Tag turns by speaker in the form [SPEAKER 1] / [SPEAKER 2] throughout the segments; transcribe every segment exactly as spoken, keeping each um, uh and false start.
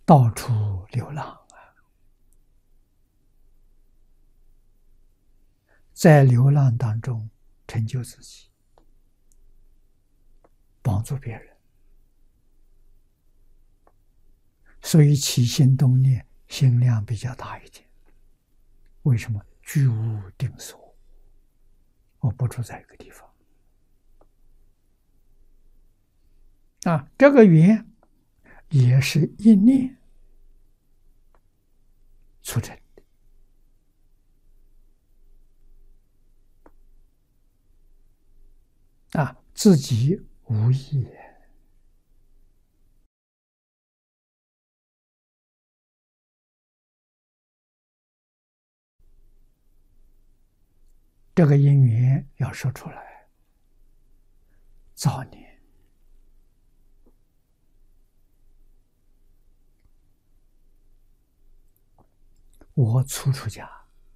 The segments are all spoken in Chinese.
[SPEAKER 1] 到处流浪，在流浪当中成就自己，帮助别人，所以起心动念心量比较大一点。为什么？居无定所，我不住在一个地方啊。这个缘也是一念促成的啊，自己无意。这个因缘要说出来，早年我初出家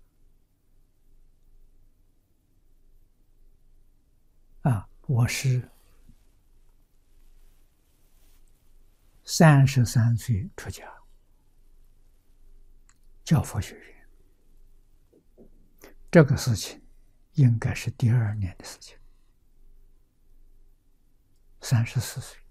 [SPEAKER 1] 啊，我是三十三岁出家，教佛学院。这个事情应该是第二年的事情，三十四岁。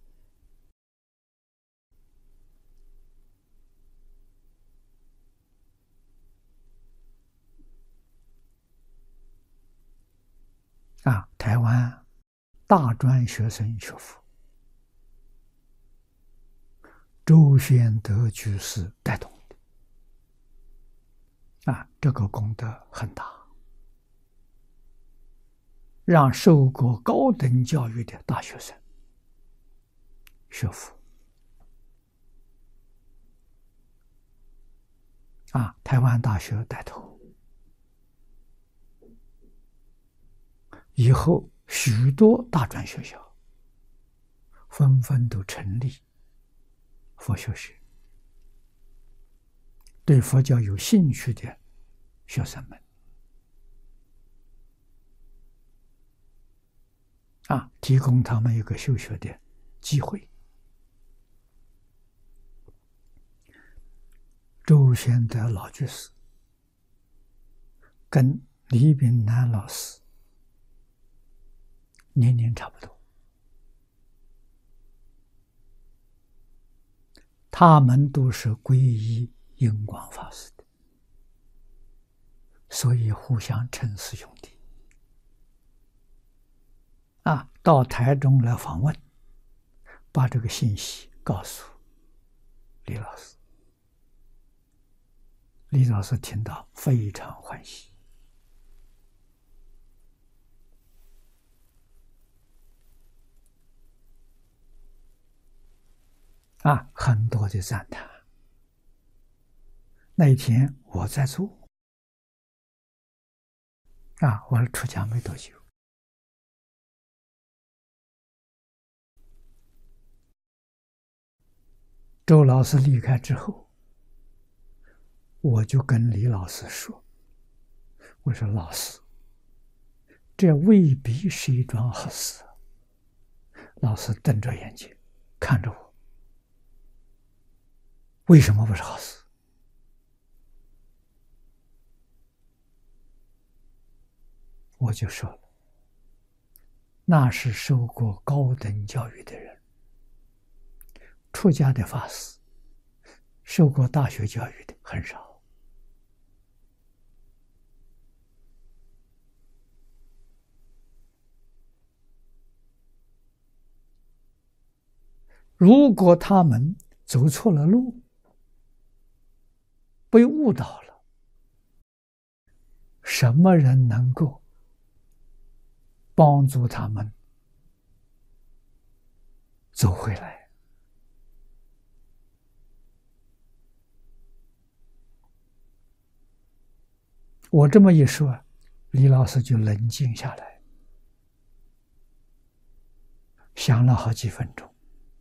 [SPEAKER 1] 啊，台湾大专学生学佛，周宣德居士带动的，啊，这个功德很大，让受过高等教育的大学生学佛。啊，台湾大学带头，以后许多大专学校纷纷都成立佛学学，对佛教有兴趣的学生们啊，提供他们一个修学的机会。周宣德老居士跟李炳南老师年龄差不多，他们都是皈依印光法师的，所以互相称师兄弟。啊，到台中来访问，把这个信息告诉李老师，李老师听到非常欢喜。啊，很多的赞叹。那一天我在做，啊，我出家没多久，周老师离开之后，我就跟李老师说：“我说老师，这未必是一桩好事。”老师瞪着眼睛看着我，为什么不是好事？我就说了，那是受过高等教育的人，出家的法师，受过大学教育的很少。如果他们走错了路，被误导了，什么人能够帮助他们走回来？我这么一说，李老师就冷静下来，想了好几分钟，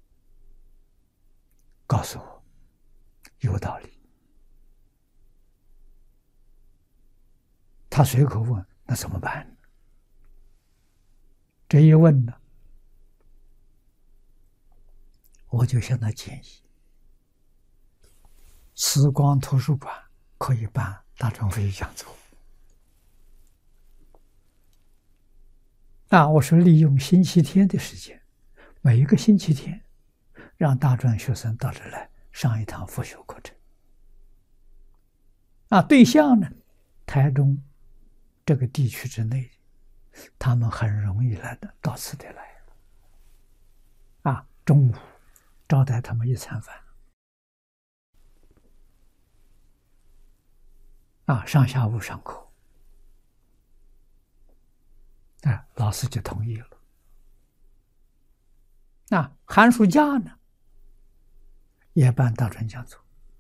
[SPEAKER 1] 告诉我有道理。他随口问：“那怎么办呢？”这一问呢，我就向他建议： 慈光图书馆可以办大乘佛学讲座。啊，我说利用星期天的时间，每一个星期天，让大专学生到这来上一堂佛学课程。啊，对象呢，台中这个地区之内，他们很容易来的，到此得来。啊，中午招待他们一餐饭。啊，上下午上课。啊，老师就同意了。那寒暑假呢，也办大专讲座。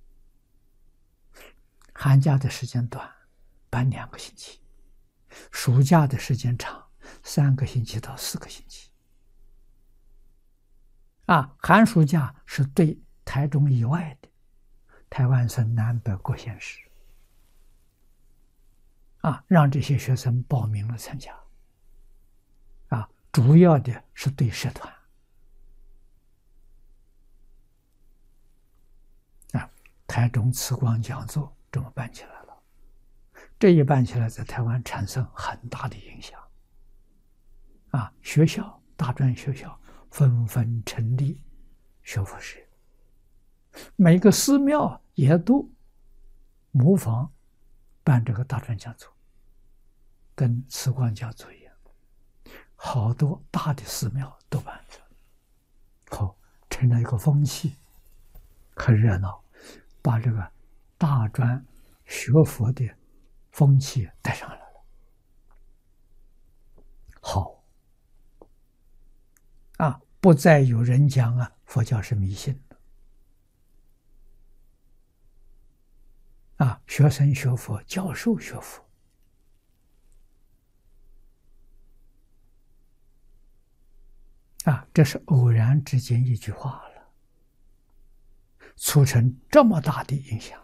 [SPEAKER 1] 寒假的时间短，办两个星期；暑假的时间长，三个星期到四个星期。啊，寒暑假是对台中以外的台湾省南北各县市，啊，让这些学生报名了参加。啊，主要的是对社团。啊，台中慈光讲座这么办起来了，这一办起来，在台湾产生很大的影响。啊，学校大专学校纷纷成立学佛社，每个寺庙也都模仿办这个大专讲座，跟慈光讲座一样。好多大的寺庙都办着，好，成了一个风气，很热闹，把这个大专学佛的风气带上来了。好，啊，不再有人讲啊，佛教是迷信了。啊，学生学佛，教授学佛。啊，这是偶然之间一句话了，促成这么大的影响。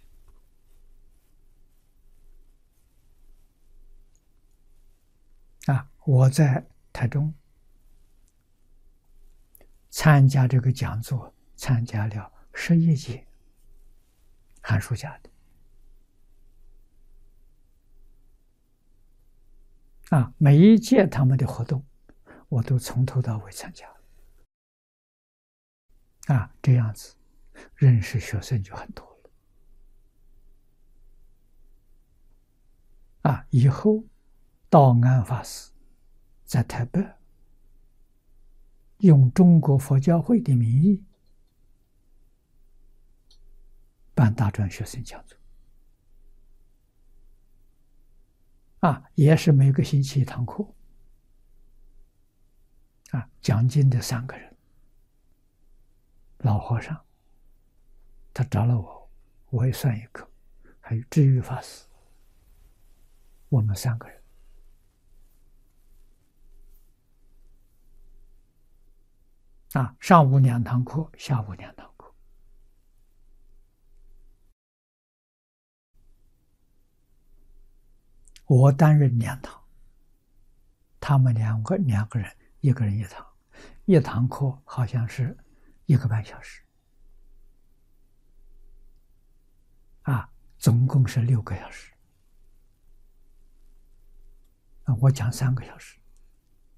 [SPEAKER 1] 啊，我在台中参加这个讲座，参加了十一届，寒暑假的。啊，每一届他们的活动，我都从头到尾参加。啊，这样子认识学生就很多了。啊，以后道安法师在台北用中国佛教会的名义办大专学生讲座。啊，也是每个星期一堂课。啊，讲经的三个人，老和尚，他找了我，我也算一个，还有智玉法师，我们三个人。啊，上午两堂课，下午两堂课。我担任两堂，他们两个两个人，一个人一堂，一堂课好像是一个半小时。啊，总共是六个小时。啊，我讲三个小时。